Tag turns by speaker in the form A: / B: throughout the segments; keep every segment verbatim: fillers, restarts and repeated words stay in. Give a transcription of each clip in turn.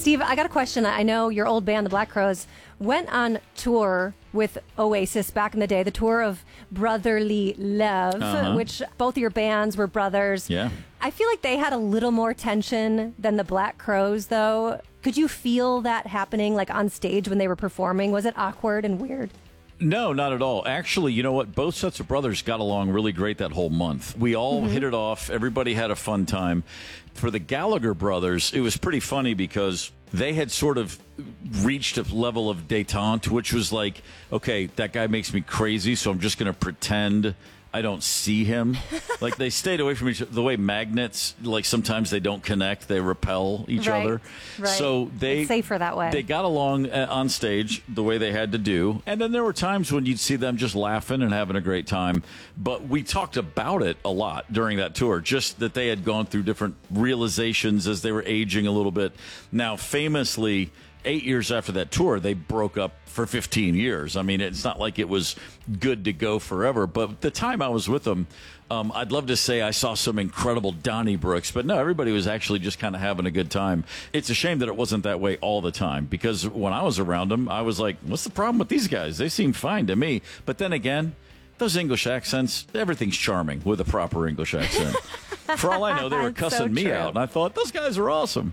A: Steve, I got a question. I know your old band, the Black Crowes, went on tour with Oasis back in the day, the tour of Brotherly Love, uh-huh. which both of your bands were brothers.
B: Yeah.
A: I feel like they had a little more tension than the Black Crowes, though. Could you feel that happening, like on stage when they were performing? Was it awkward and weird?
B: No, not at all. Actually, you know what? Both sets of brothers got along really great that whole month. We all mm-hmm. hit it off. Everybody had a fun time. For the Gallagher brothers, it was pretty funny because they had sort of reached a level of détente, which was like, okay, that guy makes me crazy, so I'm just going to pretend I don't see him. Like, they stayed away from each other. The way magnets, like, sometimes they don't connect. They repel each
A: right,
B: other.
A: Right.
B: So they,
A: it's safer that way.
B: They got along uh, on stage the way they had to do. And then there were times when you'd see them just laughing and having a great time. But we talked about it a lot during that tour, just that they had gone through different realizations as they were aging a little bit. Now, famously, eight years after that tour, they broke up for fifteen years. I mean, it's not like it was good to go forever, but the time I was with them, um, I'd love to say I saw some incredible Donnybrooks, but no, everybody was actually just kind of having a good time. It's a shame that it wasn't that way all the time, because when I was around them, I was like, what's the problem with these guys? They seem fine to me. But then again, those English accents, everything's charming with a proper English accent. For all I know, they were cussing
A: so
B: me
A: true.
B: out, and I thought, those guys are awesome.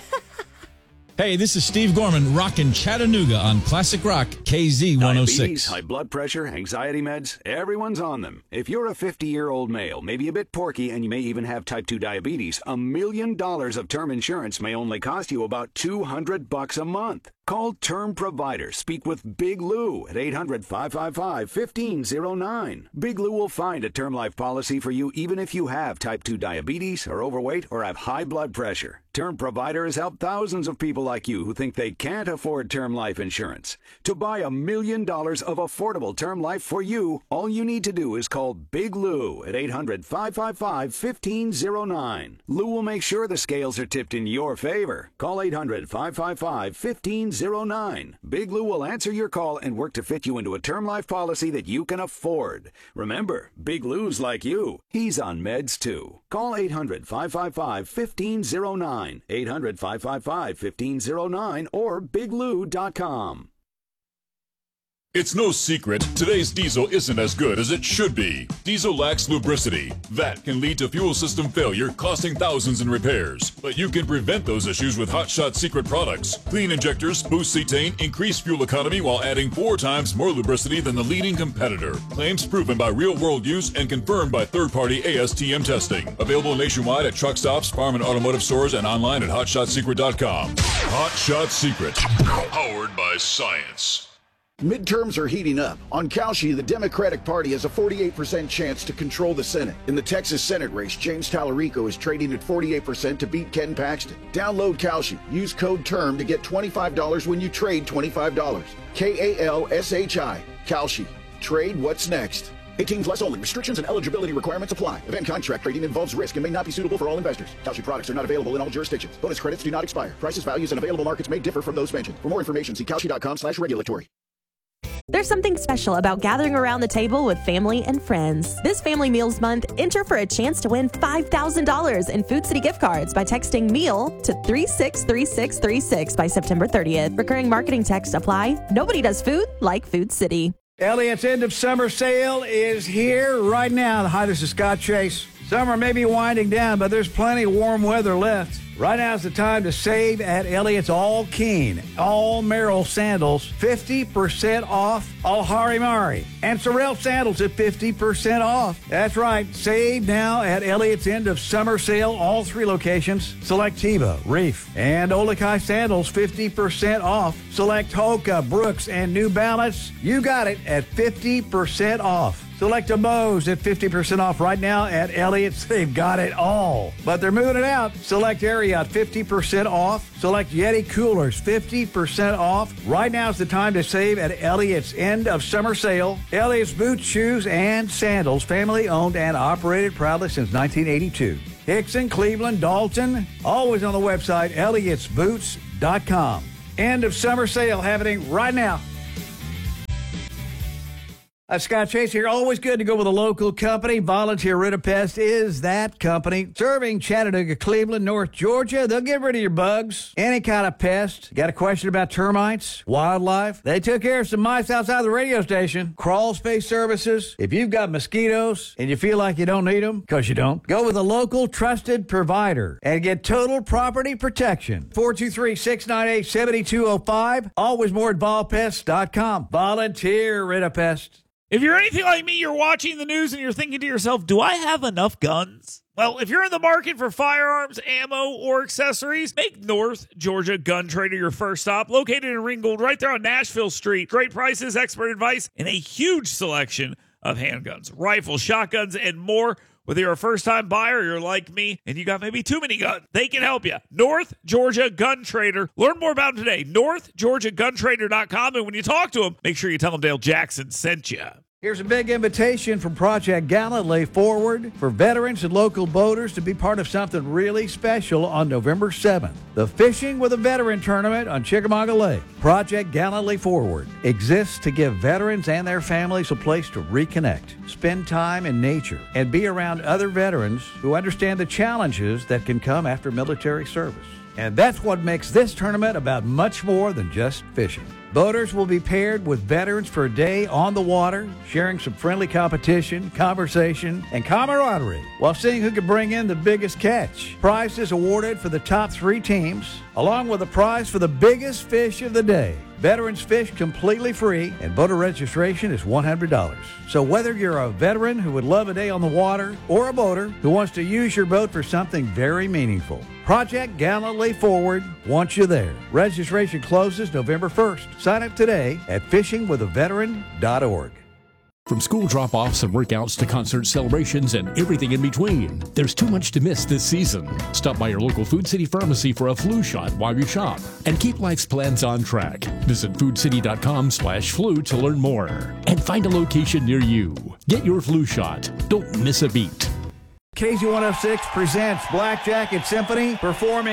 C: Hey, this is Steve Gorman, rockin' Chattanooga on Classic Rock K Z one oh six.
D: Diabetes, high blood pressure, anxiety meds, everyone's on them. If you're a fifty-year-old male, maybe a bit porky, and you may even have type two diabetes, a million dollars of term insurance may only cost you about two hundred bucks a month. Call Term Provider. Speak with Big Lou at eight hundred, five five five, one five zero nine. Big Lou will find a term life policy for you even if you have type two diabetes, are overweight, or have high blood pressure. Term Provider has helped thousands of people like you who think they can't afford term life insurance. To buy a million dollars of affordable term life for you, all you need to do is call Big Lou at eight hundred, five five five, one five zero nine. Lou will make sure the scales are tipped in your favor. Call eight hundred, five five five, one five zero nine. Big Lou will answer your call and work to fit you into a term life policy that you can afford. Remember, Big Lou's like you. He's on meds too. Call eight hundred, five five five, one five zero nine. eight hundred, five five five, one five zero nine or big lou dot com.
E: It's no secret, today's diesel isn't as good as it should be. Diesel lacks lubricity. That can lead to fuel system failure, costing thousands in repairs. But you can prevent those issues with Hot Shot Secret products. Clean injectors boost cetane, increase fuel economy while adding four times more lubricity than the leading competitor. Claims proven by real-world use and confirmed by third-party A S T M testing. Available nationwide at truck stops, farm and automotive stores, and online at hot shot secret dot com. Hot Shot Secret. Powered by science.
F: Midterms are heating up. On Kalshi, the Democratic Party has a forty-eight percent chance to control the Senate. In the Texas Senate race, James Tallarico is trading at forty-eight percent to beat Ken Paxton. Download Kalshi. Use code TERM to get twenty-five dollars when you trade twenty-five dollars. K A L S H I. Kalshi. Trade what's next. eighteen plus only. Restrictions and eligibility requirements apply. Event contract trading involves risk and may not be suitable for all investors. Kalshi products are not available in all jurisdictions. Bonus credits do not expire. Prices, values, and available markets may differ from those mentioned. For more information, see kalshi dot com slash regulatory.
G: There's something special about gathering around the table with family and friends. This Family Meals Month, enter for a chance to win five thousand dollars in Food City gift cards by texting MEAL to three six three six three six by September thirtieth. Recurring marketing text apply. Nobody does food like Food City.
H: Elliott's end of summer sale is here right now. Hi, this is Scott Chase. Summer may be winding down, but there's plenty of warm weather left. Right now is the time to save at Elliott's All Keen, All Merrill sandals, fifty percent off All Harimari. And Sorel sandals at fifty percent off. That's right, save now at Elliott's end of summer sale, all three locations. Select Teva, Reef, and Olakai sandals, fifty percent off. Select Hoka, Brooks, and New Balance. You got it at fifty percent off. Select a Bose at fifty percent off right now at Elliott's. They've got it all. But they're moving it out. Select Ariat, fifty percent off. Select Yeti coolers, fifty percent off. Right now is the time to save at Elliott's end of summer sale. Elliott's boots, shoes, and sandals, family owned and operated proudly since nineteen eighty-two. Hickson, Cleveland, Dalton, always on the website, elliots boots dot com. End of summer sale happening right now. Uh, Scott Chase here. Always good to go with a local company. Volunteer Rid-A-Pest is that company. Serving Chattanooga, Cleveland, North Georgia. They'll get rid of your bugs, any kind of pest. Got a question about termites, wildlife? They took care of some mice outside the radio station. Crawl space services. If you've got mosquitoes and you feel like you don't need them, because you don't, go with a local trusted provider and get total property protection. four two three, six nine eight, seven two zero five. Always more at vol pest dot com. Volunteer Rid-A-Pest.
I: If you're anything like me, you're watching the news and you're thinking to yourself, do I have enough guns? Well, if you're in the market for firearms, ammo, or accessories, make North Georgia Gun Trader your first stop. Located in Ringgold, right there on Nashville Street. Great prices, expert advice, and a huge selection of handguns, rifles, shotguns, and more. Whether you're a first-time buyer or you're like me and you got maybe too many guns, they can help you. North Georgia Gun Trader. Learn more about them today. north georgia gun trader dot com. And when you talk to them, make sure you tell them Dale Jackson sent you.
H: Here's a big invitation from Project Gallant Lay Forward for veterans and local boaters to be part of something really special on November seventh. The Fishing with a Veteran Tournament on Chickamauga Lake. Project Gallant Lay Forward exists to give veterans and their families a place to reconnect, spend time in nature, and be around other veterans who understand the challenges that can come after military service. And that's what makes this tournament about much more than just fishing. Boaters will be paired with veterans for a day on the water, sharing some friendly competition, conversation, and camaraderie while seeing who can bring in the biggest catch. Prizes awarded for the top three teams, along with a prize for the biggest fish of the day. Veterans fish completely free, and boater registration is one hundred dollars. So whether you're a veteran who would love a day on the water or a boater who wants to use your boat for something very meaningful, Project Gallant Lay Forward wants you there. Registration closes November first. Sign up today at fishing with a veteran dot org.
J: From school drop-offs and workouts to concert celebrations and everything in between, there's too much to miss this season. Stop by your local Food City pharmacy for a flu shot while you shop and keep life's plans on track. Visit food city dot com slash flu to learn more and find a location near you. Get your flu shot. Don't miss a beat.
H: K Z one oh six presents Black Jacket Symphony performing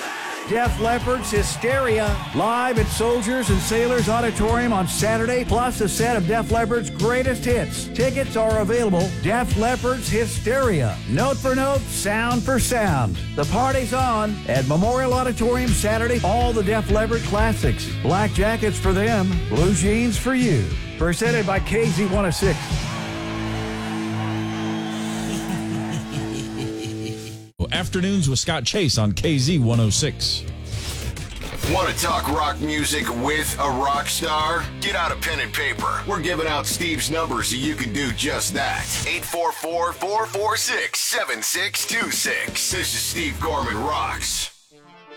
H: Def Leppard's Hysteria live at Soldiers and Sailors Auditorium on Saturday, plus a set of Def Leppard's greatest hits. Tickets are available. Def Leppard's Hysteria. Note for note, sound for sound. The party's on at Memorial Auditorium Saturday. All the Def Leppard classics. Black jackets for them, blue jeans for you. Presented by K Z one oh six.
C: Afternoons with Scott Chase on K Z one oh six.
K: Want to talk rock music with a rock star? Get out a pen and paper. We're giving out Steve's number so you can do just that. eight four four, four four six, seven six two six. This is Steve Gorman Rocks.